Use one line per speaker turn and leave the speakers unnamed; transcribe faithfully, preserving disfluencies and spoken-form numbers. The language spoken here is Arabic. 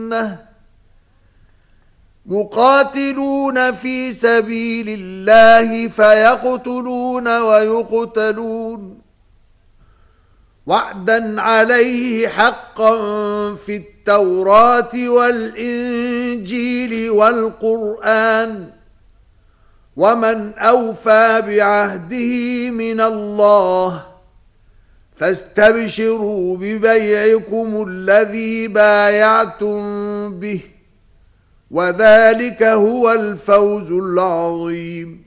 سنة مقاتلون في سبيل الله فيقتلون ويقتلون وعدا عليه حقا في التوراة والإنجيل والقرآن ومن أوفى بعهده من الله فاستبشروا ببيعكم الذي بايعتم به وذلك هو الفوز العظيم.